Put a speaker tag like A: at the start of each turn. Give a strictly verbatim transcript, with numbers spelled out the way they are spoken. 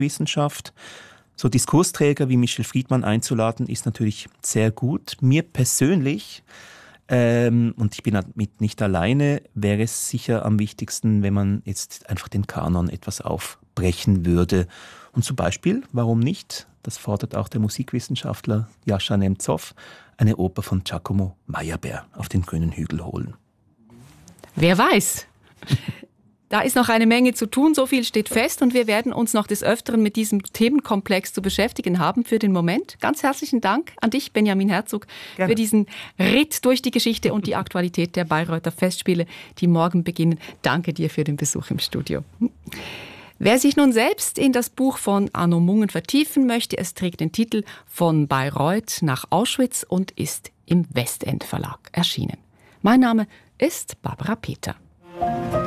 A: Musikwissenschaft. So Diskursträger wie Michel Friedmann einzuladen, ist natürlich sehr gut. Mir persönlich, ähm, und ich bin damit nicht alleine, wäre es sicher am wichtigsten, wenn man jetzt einfach den Kanon etwas aufbrechen würde. Und zum Beispiel, warum nicht, das fordert auch der Musikwissenschaftler Jascha Nemzow, eine Oper von Giacomo Meyerbeer auf den grünen Hügel holen.
B: Wer weiß? Da ist noch eine Menge zu tun, so viel steht fest und wir werden uns noch des Öfteren mit diesem Themenkomplex zu beschäftigen haben. Für den Moment ganz herzlichen Dank an dich, Benjamin Herzog, Gerne. Für diesen Ritt durch die Geschichte und die Aktualität der Bayreuther Festspiele, die morgen beginnen. Danke dir für den Besuch im Studio. Wer sich nun selbst in das Buch von Arno Mungen vertiefen möchte, es trägt den Titel Von Bayreuth nach Auschwitz und ist im Westend Verlag erschienen. Mein Name ist Barbara Peter.